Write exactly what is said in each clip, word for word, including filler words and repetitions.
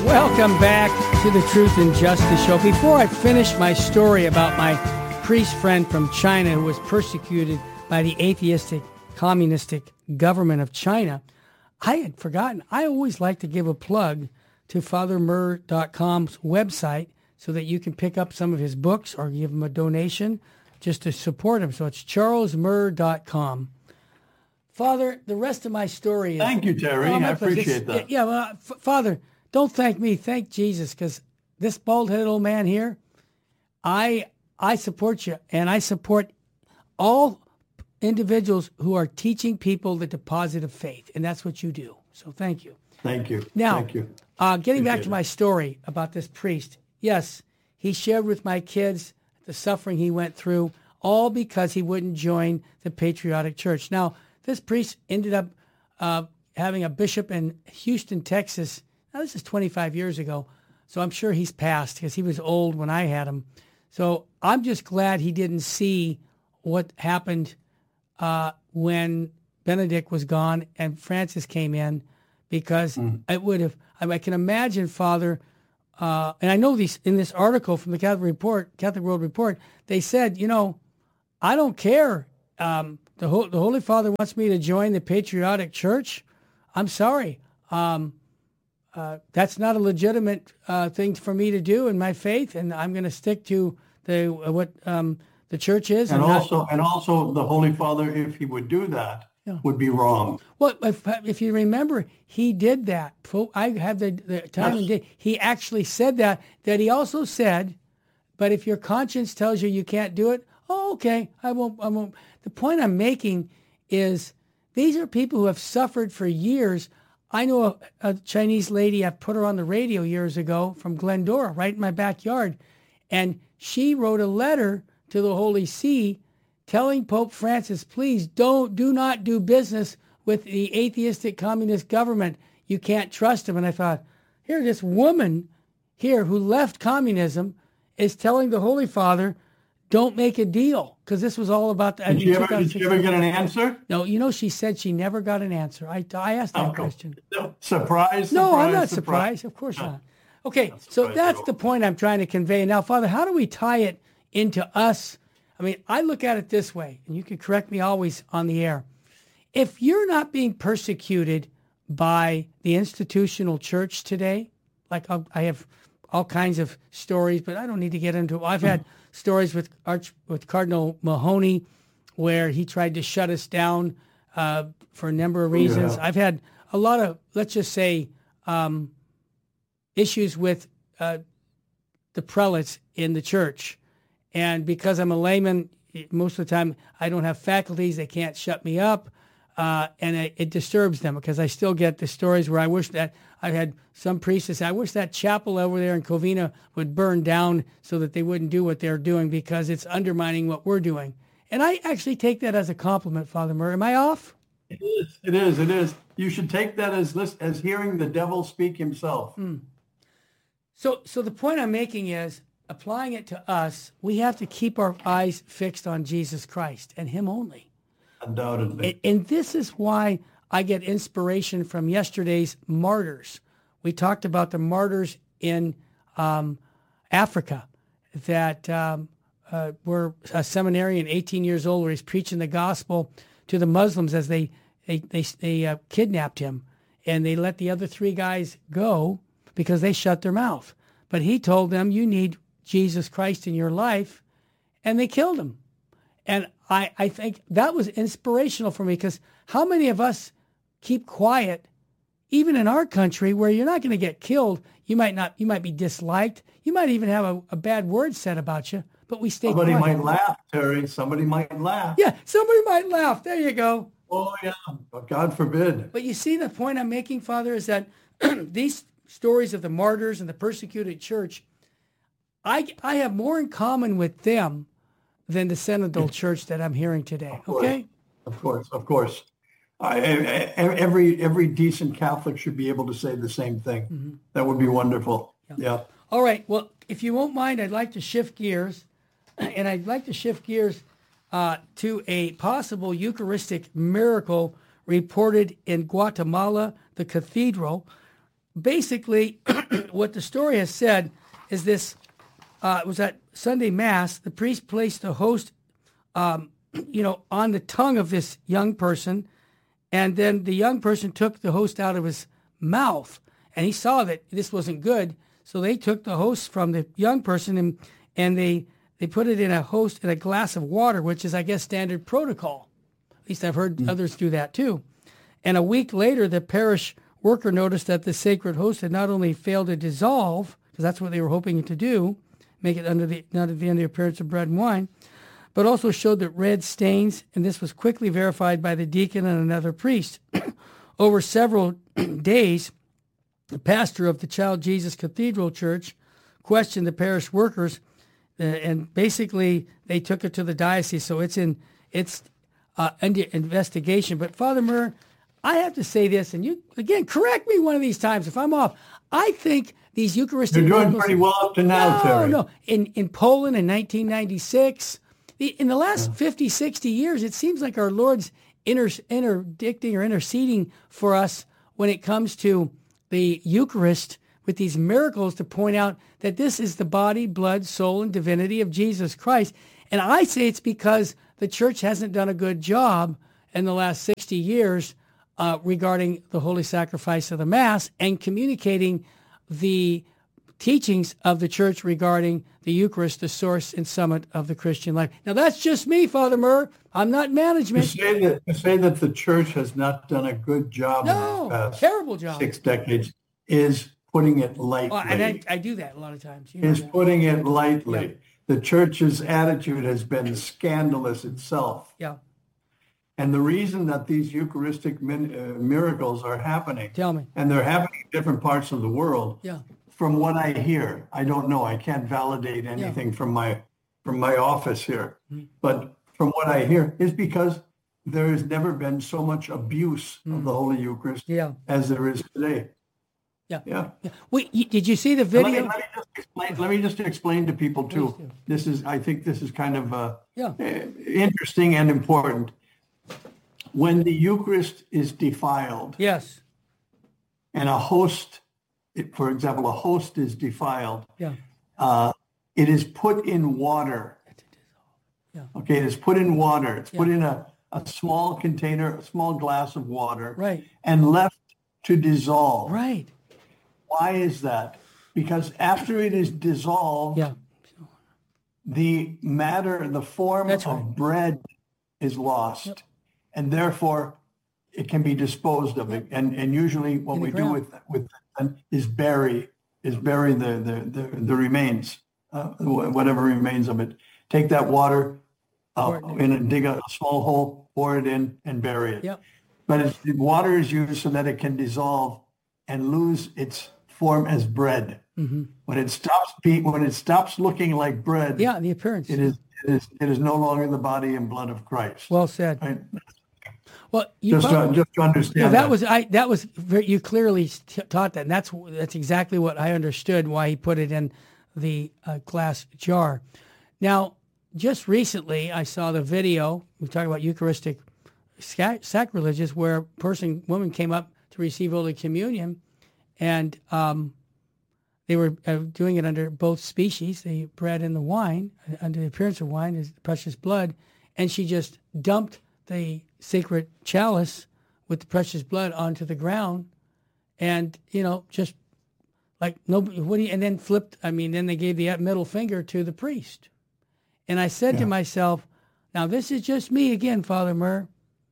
Welcome back to the Truth and Justice Show. Before I finish my story about my priest friend from China who was persecuted by the atheistic, communistic government of China, I had forgotten. I always like to give a plug to Father Murr dot com's website so that you can pick up some of his books or give him a donation just to support him. So it's Charles Murr dot com. Father, the rest of my story is... Thank you, Terry. Oh, I appreciate that. Yeah, well, F- Father, don't thank me. Thank Jesus, because this bald-headed old man here, I I support you, and I support all individuals who are teaching people the deposit of faith, and that's what you do. So thank you. Thank you. Now, Thank you. Uh, getting Appreciate back to it. my story about this priest, yes, he shared with my kids the suffering he went through, all because he wouldn't join the Patriotic Church. Now, this priest ended up uh, having a bishop in Houston, Texas. Now, this is twenty-five years ago, so I'm sure he's passed because he was old when I had him. So I'm just glad he didn't see what happened uh, when Benedict was gone and Francis came in, because mm. it would have, I, I can imagine, Father, uh, and I know these in this article from the Catholic Report, Catholic World Report, they said, you know, I don't care. Um, the, Ho- the Holy Father wants me to join the Patriotic Church. I'm sorry. Um, uh, that's not a legitimate uh, thing for me to do in my faith, and I'm going to stick to the uh, what um, the church is. And, and also, not, and also, the Holy Father, if he would do that, yeah. would be wrong. Well, if, if you remember, he did that. I have the, the time yes. and date. He actually said that. That he also said, but if your conscience tells you you can't do it, oh, okay, I won't. I won't. The point I'm making is these are people who have suffered for years. I know a, a Chinese lady, I put her on the radio years ago from Glendora, right in my backyard, and she wrote a letter to the Holy See telling Pope Francis, please don't, do not do business with the atheistic communist government. You can't trust them. And I thought, here, this woman here who left communism is telling the Holy Father, don't make a deal, because this was all about... The, did, you ever, did you ever get an answer? No, you know, she said she never got an answer. I, I asked that oh, question. No, surprise, surprise, No, I'm not surprise. surprised. Of course no. not. Okay, that's so that's the point I'm trying to convey. Now, Father, how do we tie it into us? I mean, I look at it this way, and you can correct me always on the air. If you're not being persecuted by the institutional church today, like I'll, I have all kinds of stories, but I don't need to get into it. I've had stories with Arch, with Cardinal Mahoney where he tried to shut us down uh, for a number of reasons. Yeah. I've had a lot of, let's just say, um, issues with uh, the prelates in the church. And because I'm a layman, most of the time I don't have faculties. They can't shut me up. Uh, and it, it disturbs them because I still get the stories where I wish that I had some priests say, I wish that chapel over there in Covina would burn down so that they wouldn't do what they're doing because it's undermining what we're doing. And I actually take that as a compliment, Father Murray. Am I off? It is. It is. It is. You should take that as as hearing the devil speak himself. Mm. So, so the point I'm making is, applying it to us, we have to keep our eyes fixed on Jesus Christ and him only. Undoubtedly. And, and this is why I get inspiration from yesterday's martyrs. We talked about the martyrs in um, Africa that um, uh, were a seminarian, eighteen years old, where he's preaching the gospel to the Muslims as they they they, they uh, kidnapped him, and they let the other three guys go because they shut their mouth. But he told them, you need Jesus Christ in your life, and they killed him. And I, I think that was inspirational for me, because how many of us keep quiet, even in our country, where you're not going to get killed? You might not. You might be disliked. You might even have a, a bad word said about you, but we stay Somebody quiet. might laugh, Terry. Somebody might laugh. Yeah, somebody might laugh. There you go. Oh, yeah, but God forbid. But you see, the point I'm making, Father, is that these stories of the martyrs and the persecuted church, I, I have more in common with them than the synodal church that I'm hearing today. Of course, okay? Of course, of course. I, every every decent Catholic should be able to say the same thing. Mm-hmm. That would be wonderful. Yeah. yeah. All right. Well, if you won't mind, I'd like to shift gears, and I'd like to shift gears uh, to a possible Eucharistic miracle reported in Guatemala, the cathedral. basically, what the story has said is this, uh, it was at Sunday Mass, the priest placed the host, um, you know, on the tongue of this young person, and then the young person took the host out of his mouth, and he saw that this wasn't good, so they took the host from the young person and and they they put it in a host in a glass of water, which is, I guess, standard protocol. At least I've heard mm. others do that too. And a week later, the parish worker noticed that the sacred host had not only failed to dissolve, because that's what they were hoping it to do, make it under the not at the end of the appearance of bread and wine, but also showed that red stains, and this was quickly verified by the deacon and another priest. Over several days, the pastor of the Child Jesus Cathedral Church questioned the parish workers, uh, and basically they took it to the diocese. So it's in it's uh, under investigation. But Father Murr, I have to say this, and you again correct me one of these times if I'm off. I think these Eucharistic You're doing miracles, pretty well up to now, no, Terry. No, in in Poland in nineteen ninety-six, in the last fifty, sixty years, it seems like our Lord's inter, interdicting or interceding for us when it comes to the Eucharist with these miracles to point out that this is the body, blood, soul, and divinity of Jesus Christ. And I say it's because the church hasn't done a good job in the last sixty years uh, regarding the holy sacrifice of the Mass and communicating the teachings of the church regarding the Eucharist, the source and summit of the Christian life. Now, that's just me, Father Murr. I'm not management. To say that, to say that the church has not done a good job no, in the past terrible job. six decades is putting it lightly. Oh, and I, I do that a lot of times. You know is that. putting it lightly. Yeah. The church's attitude has been scandalous itself. Yeah. And the reason that these Eucharistic min, uh, miracles are happening, Tell me. and they're happening in different parts of the world, Yeah. from what I hear, I don't know, I can't validate anything Yeah. from my from my office here, Mm-hmm. but from what I hear is because there has never been so much abuse Mm. of the Holy Eucharist Yeah. as there is today. Yeah. Yeah. Yeah. Wait, you, did you see the And Let video? me, let me just explain. Let me just explain to people Please too. do. This is, I think, this is kind of uh, Yeah. eh, interesting and important. When the Eucharist is defiled, Yes. and a host, for example, a host is defiled, Yeah. uh, it is put in water. Yeah. Okay, it is put in water. It's put Yeah. in a, a small container, a small glass of water, Right. and left to dissolve. Right. Why is that? Because after it is dissolved, Yeah. the matter, the form That's of right. bread is lost, Yep. and therefore it can be disposed of. It. And and usually what In the we do ground. with with them is bury is bury the the the, the remains, uh, wh- whatever remains of it. Take that water, uh, Pour it in and dig a small hole, pour it in, and bury it. Yep. But it's, the water is used so that it can dissolve and lose its form as bread. Mm-hmm. When it stops be, when it stops looking like bread, Yeah, the appearance. it is it is it is no longer the body and blood of Christ. Well said. Right? Well, you Just probably- to, just to understand No, that that. was I. That was very, you clearly t- taught that, and that's that's exactly what I understood why he put it in the uh, glass jar. Now, just recently, I saw the video. We talk about Eucharistic sac- sacrileges, where a person, woman, came up to receive Holy Communion, and um, they were uh, doing it under both species, the bread and the wine, uh, under the appearance of wine is precious blood, and she just dumped the sacred chalice with the precious blood onto the ground, and you know, just like nobody. What do you? And then flipped. I mean, then they gave the middle finger to the priest, and I said Yeah. to myself, "Now this is just me again, Father Murr,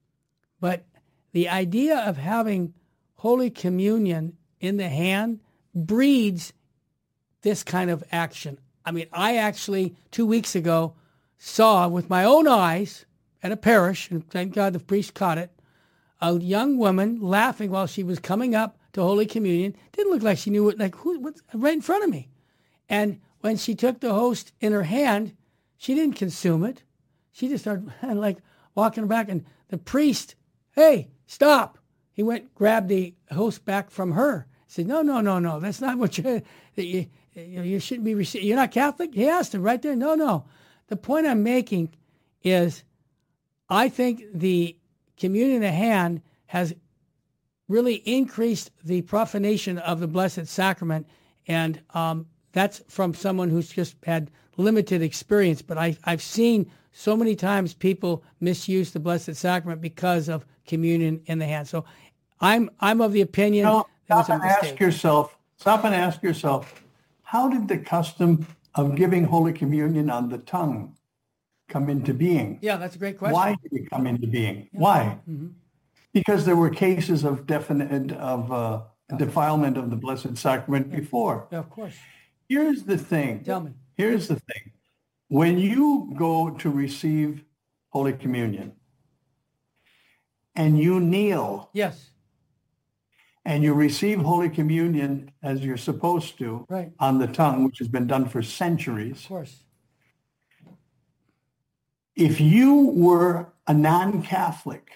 but the idea of having Holy Communion in the hand breeds this kind of action. I mean, I actually two weeks ago saw with my own eyes." At a parish, and thank God the priest caught it, a young woman laughing while she was coming up to Holy Communion. Didn't look like she knew what, like, who, what's right in front of me. And when she took the host in her hand, she didn't consume it. She just started, like, walking back, and the priest, hey, stop. He went, grabbed the host back from her. He said, no, no, no, no, that's not what you, you, you shouldn't be receiving. You're not Catholic? He asked him right there. No, no. The point I'm making is, I think the communion in the hand has really increased the profanation of the Blessed Sacrament. And um, that's from someone who's just had limited experience. But I, I've seen so many times people misuse the Blessed Sacrament because of communion in the hand. So I'm I'm of the opinion Now, that was stop a and mistake. ask yourself, stop and ask yourself, how did the custom of giving Holy Communion on the tongue come into being? Yeah, that's a great question. Why did it come into being? Yeah. Why? Mm-hmm. Because there were cases of definite of uh, defilement of the Blessed Sacrament yeah. before. Yeah, of course. Here's the thing. Tell me. Here's the thing. When you go to receive Holy Communion and you kneel, yes, and you receive Holy Communion as you're supposed to right. on the tongue, which has been done for centuries. Of course. If you were a non-Catholic,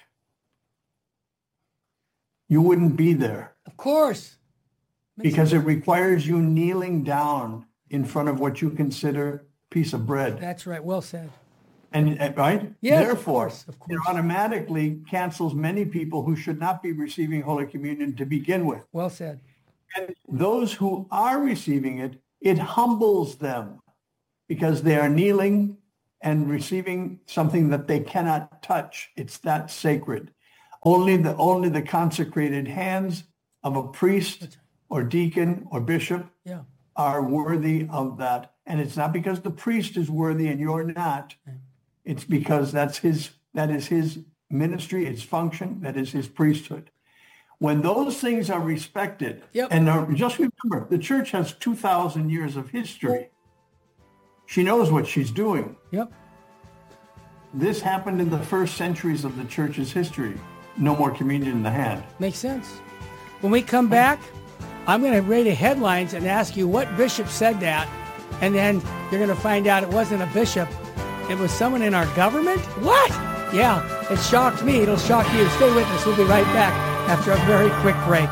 you wouldn't be there. Of course. Makes because sense. It requires you kneeling down in front of what you consider a piece of bread. That's right. Well said. And right? Yes, Therefore, of course, of course. It automatically cancels many people who should not be receiving Holy Communion to begin with. Well said. And those who are receiving it, it humbles them because they are kneeling and receiving something that they cannot touch. It's that sacred. Only the only the consecrated hands of a priest or deacon or bishop yeah. are worthy of that. And it's not because the priest is worthy and you're not. Okay. It's because that's his, that is his ministry, its function, that is his priesthood. When those things are respected, yep. and are, just remember, the church has two thousand years of history. She knows what she's doing. Yep. This happened in the first centuries of the church's history. No more communion in the hand. Makes sense. When we come back, I'm going to read the headlines and ask you what bishop said that, and then you're going to find out it wasn't a bishop. It was someone in our government? What? Yeah, it shocked me. It'll shock you. Stay with us. We'll be right back after a very quick break.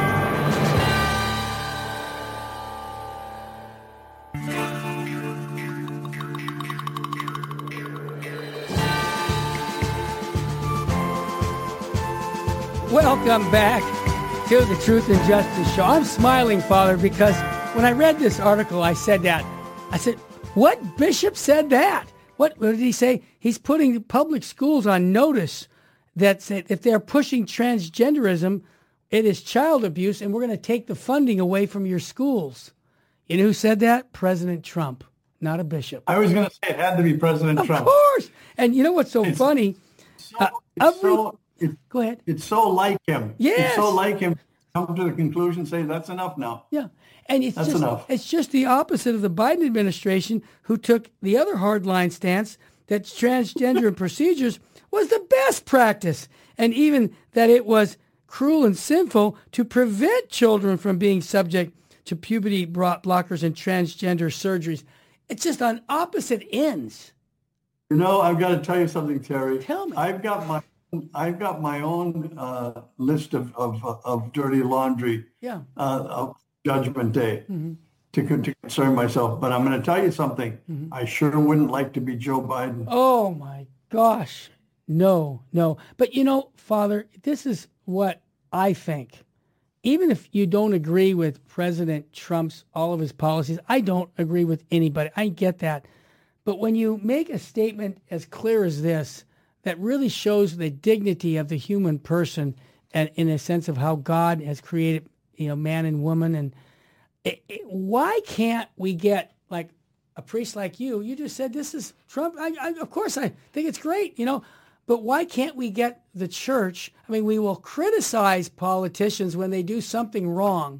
Welcome back to the Truth and Justice Show. I'm smiling, Father, because when I read this article, I said that. I said, what bishop said that? What, what did he say? He's putting public schools on notice that if they're pushing transgenderism, it is child abuse, and we're going to take the funding away from your schools. You know who said that? President Trump, not a bishop. I was going to say it had to be President of Trump. Of course. And you know what's so it's, funny? So, uh, every, so, it, go ahead. It's so like him. Yes. It's so like him. Come to the conclusion, say that's enough now. Yeah. And it's That's just enough. It's just the opposite of the Biden administration, who took the other hardline stance that transgender and procedures was the best practice, and even that it was cruel and sinful to prevent children from being subject to puberty blockers and transgender surgeries. It's just on opposite ends. You know, I've got to tell you something, Terry. Tell me. I've got my I've got my own uh, list of, of of dirty laundry. Yeah. Uh, of Judgment Day. Mm-hmm. To, to concern myself, but I'm going to tell you something. Mm-hmm. I sure wouldn't like to be Joe Biden. Oh my gosh. No, no. But you know, Father, this is what I think. Even if you don't agree with President Trump's, all of his policies, I don't agree with anybody. I get that. But when you make a statement as clear as this, that really shows the dignity of the human person, and in a sense of how God has created, you know, man and woman, and It, it, why can't we get like a priest like you? You just said this is Trump. I, I, of course, I think it's great, you know, but why can't we get the church? I mean, we will criticize politicians when they do something wrong.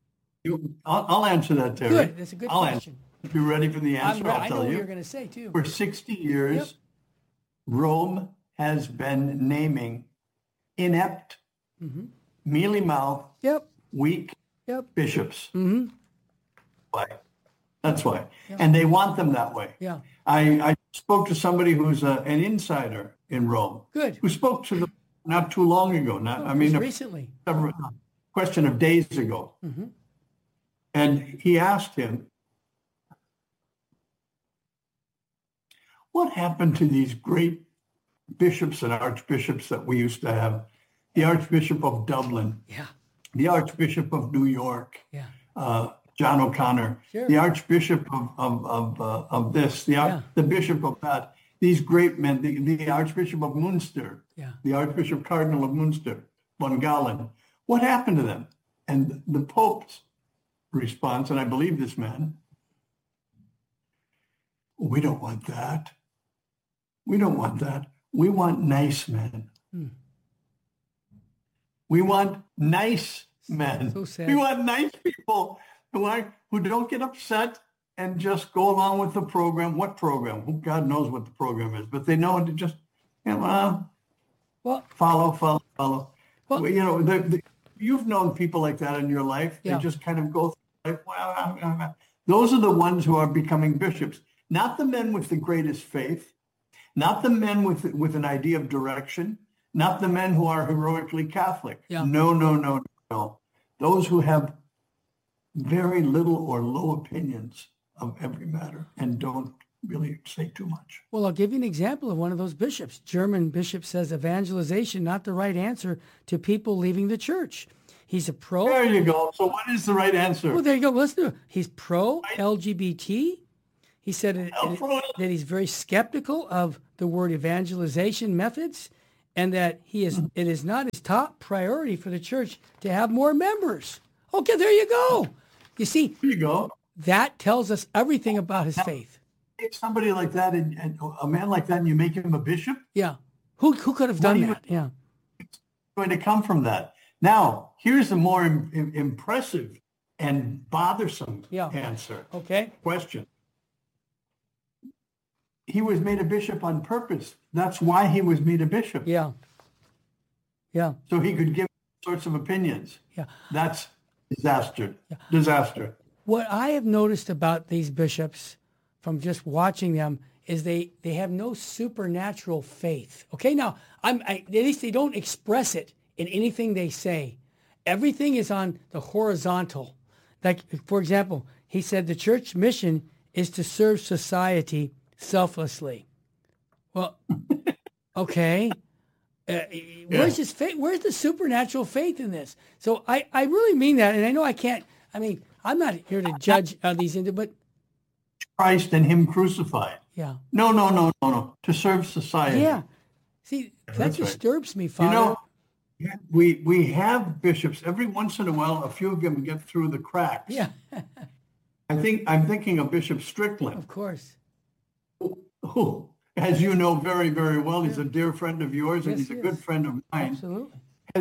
You, I'll, I'll answer that, Terry. Good. That's a good I'll question. Answer. If you're ready for the answer, I'm, I'll I tell know you. what you're going to say, too. For sixty years, yep. Rome has been naming inept, mm-hmm. mealy-mouthed, yep. weak yep. bishops. Mm-hmm. Why? That's why. Yep. And they want them that way. Yeah. I, I spoke to somebody who's a, an insider in Rome. Good. Who spoke to them not too long ago. Not, oh, I mean, recently. A, a question of days ago. Mm-hmm. And he asked him, what happened to these great bishops and archbishops that we used to have the Archbishop of Dublin, Yeah. the Archbishop of New York, Yeah. uh, John O'Connor, Sure. the Archbishop of of of, uh, of this, the Yeah. the Bishop of that. These great men, the, the Archbishop of Munster, Yeah. the Archbishop Cardinal of Munster, von Galen. What happened to them? And the Pope's response, and I believe this man, we don't want that. We don't want that. We want nice men. Hmm. We want nice men. So sad. We want nice people who are who don't get upset and just go along with the program. What program? Who God knows what the program is, but they know to just, you know, uh, Well, follow, follow, follow. Well- Well, you know, the, the, you've known people like that in your life. Yeah. They just kind of go through life. Well, I'm- I'm- those are the ones who are becoming bishops, not the men with the greatest faith, not the men with with an idea of direction, not the men who are heroically Catholic. Yeah. No, no, no, no. Those who have very little or low opinions of every matter and don't really say too much. Well, I'll give you an example of one of those bishops. German bishop says evangelization not the right answer to people leaving the church. He's a pro. There you go. So what is the right answer? Well, there you go. Let's do it. He's pro L G B T. He said it, Oh, it- pro- that he's very skeptical of the word evangelization methods, and that he is it is not his top priority for the church to have more members. Okay, there you go. You see, There you go. that tells us everything about his faith. Take somebody like that and, and a man like that and you make him a bishop, Yeah. Who who could have What done do you- that? Yeah. going to come from that. Now, here's a more im- im- impressive and bothersome Yeah. answer. Okay. Question. He was made a bishop on purpose. That's why he was made a bishop. Yeah. Yeah. So he could give sorts of opinions. Yeah. That's disaster. Disaster. What I have noticed about these bishops from just watching them is they, they have no supernatural faith. Okay, now, I'm, I, at least they don't express it in anything they say. Everything is on the horizontal. Like, for example, he said the church mission is to serve society selflessly. Well, okay. Uh, where's his faith? Where's the supernatural faith in this? So I, I really mean that, and I know I can't. I mean, I'm not here to judge uh, these, into, but Christ and him crucified. yeah, No, no, no, no, no. To serve society. yeah. See, that That's right. disturbs me, You Father. know, we we have bishops. Every once in a while, a few of them get through the cracks. Yeah, I think I'm thinking of Bishop Strickland, of course. who, as you know very, very well, he's a dear friend of yours and Yes, he's a he good is. friend of mine, Absolutely.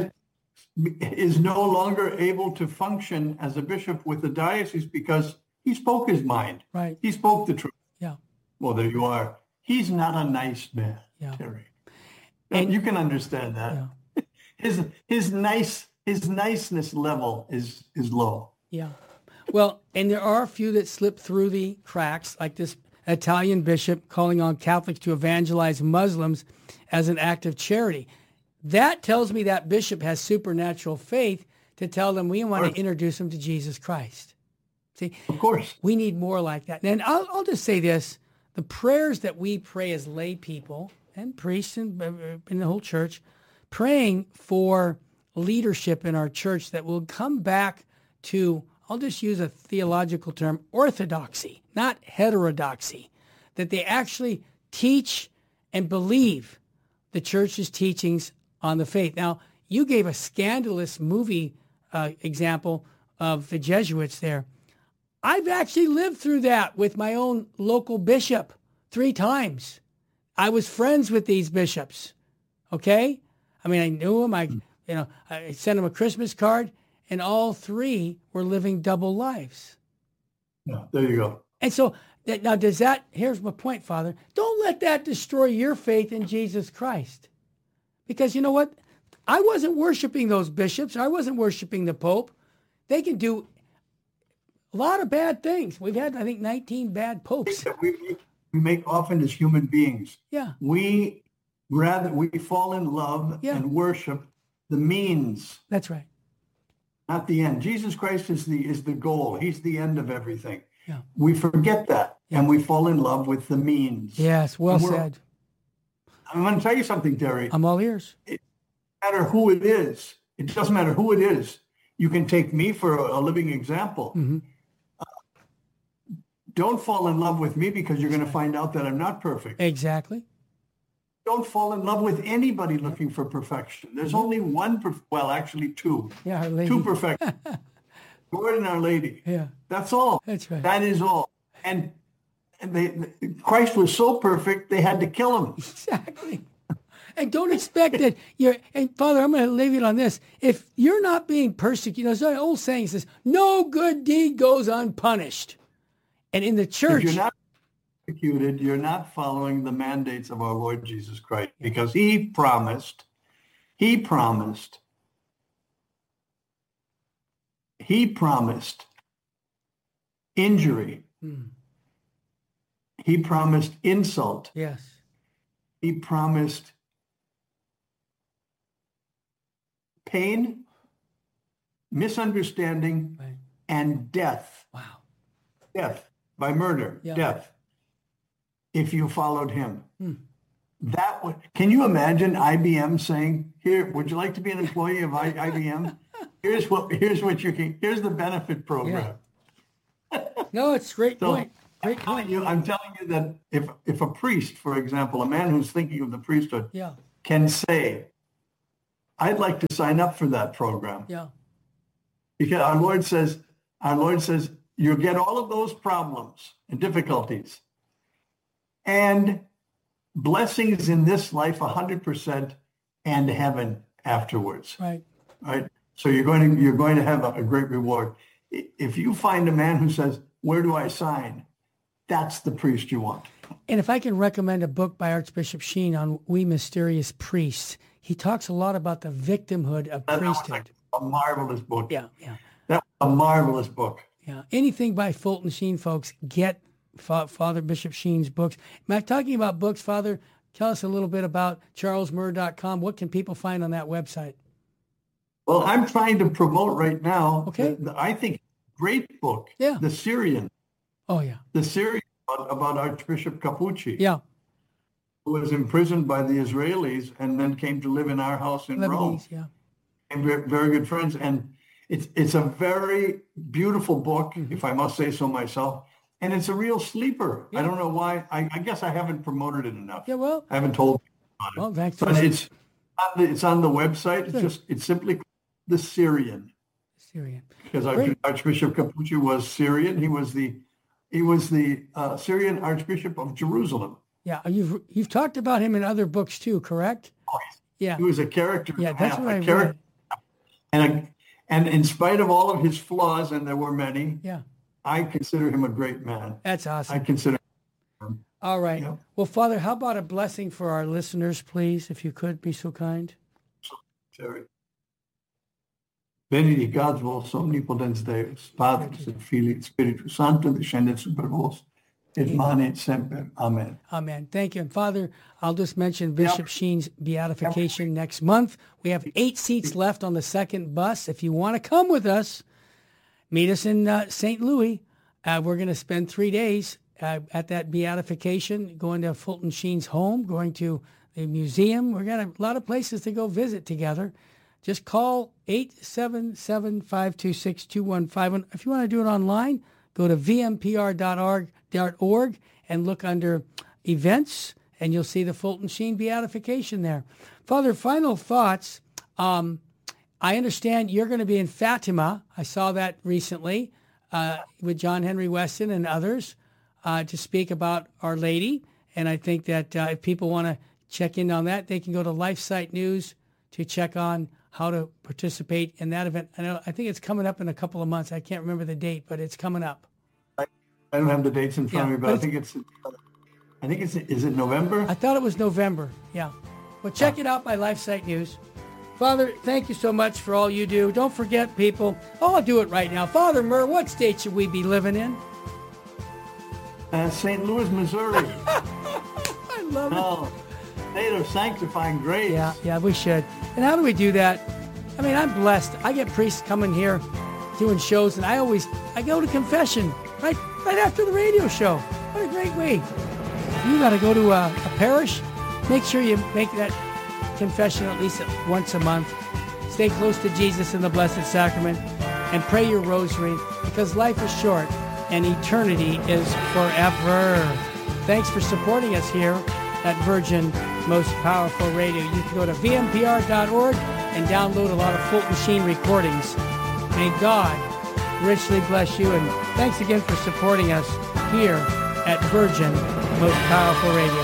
is no longer able to function as a bishop with the diocese because he spoke his mind. Right. He spoke the truth. Yeah. Well, there you are. He's not a nice man, Yeah. Terry. And- you can understand that. Yeah. His his nice his niceness level is is low. Yeah. Well, and there are a few that slip through the cracks, like this Italian bishop calling on Catholics to evangelize Muslims as an act of charity. That tells me that bishop has supernatural faith to tell them we want to introduce them to Jesus Christ. See, Of course. we need more like that. And I'll, I'll just say this. The prayers that we pray as lay people and priests and uh, in the whole church, praying for leadership in our church that will come back to, I'll just use a theological term, orthodoxy, not heterodoxy, that they actually teach and believe the church's teachings on the faith. Now, you gave a scandalous movie uh, example of the Jesuits there. I've actually lived through that with my own local bishop three times. I was friends with these bishops, okay? I mean, I knew them. I, you know, I sent them a Christmas card, and all three were living double lives. Yeah, there you go. And so that, now does that, here's my point, Father. Don't let that destroy your faith in Jesus Christ. Because you know what? I wasn't worshiping those bishops. I wasn't worshiping the Pope. They can do a lot of bad things. We've had, I think, nineteen bad popes. We, we make often as human beings. Yeah. We rather we fall in love Yeah. and worship the means, That's right. not the end. Jesus Christ is the is the goal. He's the end of everything. Yeah. We forget that and we fall in love with the means. Yes, well And we're- said. I'm going to tell you something, Terry. I'm all ears. matter who it is. It doesn't matter who it is. You can take me for a, a living example. Mm-hmm. Uh, don't fall in love with me because you're going to find out that I'm not perfect. Exactly. Don't fall in love with anybody looking for perfection. There's only one, perf- well, actually two. Yeah, Our Lady. Two perfections. Lord and Our Lady. Yeah. That's all. That's right. That is all. And, and they, Christ was so perfect, they had to kill him. Exactly. And don't expect that you're, and Father, I'm going to leave it on this. If you're not being persecuted, you know, there's an old saying says, no good deed goes unpunished. And in the church, If you're not persecuted, you're not following the mandates of our Lord Jesus Christ, because he promised, he promised, he promised injury. Hmm. He promised insult. yes, He promised pain, misunderstanding, right. and death. Wow. Death by murder, Yeah. death, if you followed him. Hmm. That would, can you imagine I B M saying, here, would you like to be an employee of I, IBM? Here's what, here's what you can, here's the benefit program. No, it's a great So, point. Great I'm telling point. you, I'm telling you that if, if a priest, for example, a man who's thinking of the priesthood, Yeah, can say, I'd like to sign up for that program. yeah, Because our Lord says, our Lord says, you'll get all of those problems and difficulties and blessings in this life one hundred percent and heaven afterwards. right. Right? So you're going to, you're going to have a, a great reward. I- If you find a man who says, where do I sign? That's the priest you want. And if I can recommend a book by Archbishop Sheen on We Mysterious Priests, he talks a lot about the victimhood of That was priesthood. a marvelous book. Yeah, yeah, That was a marvelous book. yeah. Anything by Fulton Sheen, folks, get Fa- Father Bishop Sheen's books. Matt, talking about books, Father, tell us a little bit about charles murr dot com. What can people find on that website? Well, I'm trying to promote right now. Okay. the- the- I think great book. Yeah. The Syrian. Oh, yeah, The Syrian about, about Archbishop Capucci, yeah. who was imprisoned by the Israelis and then came to live in our house in Rome. Lebanese, yeah. And we're very good friends. And it's it's a very beautiful book, Mm-hmm. if I must say so myself. And it's a real sleeper. I don't know why. I, I guess I haven't promoted it enough. Yeah, well, I haven't told people about it. well, thanks for But it's on the, it's on the website. It's Good. just it's simply the Syrian, Syrian. because Great. Archbishop Capucci was Syrian. He was the he was the uh, Syrian Archbishop of Jerusalem. Yeah, you've you've talked about him in other books too, correct? Yeah, He was a character. yeah. and a That's half, what a I character, read. and a, and in spite of all of his flaws, and there were many, Yeah, I consider him a great man. that's I awesome. consider. All right. Yeah. Well, Father, how about a blessing for our listeners, please, if you could be so kind? Terry. Benedicat vos omnipotens Deus, Patris et Filii et Spiritus Sancto, descendit super vos, et manet semper. Amen. Amen. Thank you. And Father, I'll just mention Bishop Sheen's beatification next month. We have eight seats left on the second bus. If you want to come with us, meet us in uh, Saint Louis. Uh, we're going to spend three days uh, at that beatification, going to Fulton Sheen's home, going to the museum. We're got a lot of places to go visit together. Just call eight seven seven, five two six, two one five one. If you want to do it online, go to v m p r dot org and look under events, and you'll see the Fulton Sheen beatification there. Father, final thoughts. Um, I understand you're going to be in Fatima. I saw that recently uh, with John Henry Weston and others uh, to speak about Our Lady. And I think that uh, if people want to check in on that, they can go to LifeSite News to check on how to participate in that event. I know I think it's coming up in a couple of months. I can't remember the date, but it's coming up. I don't have the dates in front Yeah, of me, but, but I think it's, I think it's, is it November? I thought it was November. Yeah. Well, check it out by LifeSite News. Father, thank you so much for all you do. Don't forget, people. Oh, I'll do it right now. Father Murr, what state should we be living in? Uh, Saint Louis, Missouri. I love it. Oh, state of sanctifying grace. Yeah, yeah, we should. And how do we do that? I mean, I'm blessed. I get priests coming here doing shows, and I always, I go to confession right right after the radio show. What a great way. You got to go to a, a parish. Make sure you make that confession at least once a month. Stay close to Jesus in the Blessed Sacrament and pray your rosary because life is short and eternity is forever. Thanks for supporting us here at Virgin Most Powerful Radio. You can go to V M P R dot org and download a lot of Fulton Sheen recordings. May God richly bless you, and thanks again for supporting us here at Virgin Most Powerful Radio.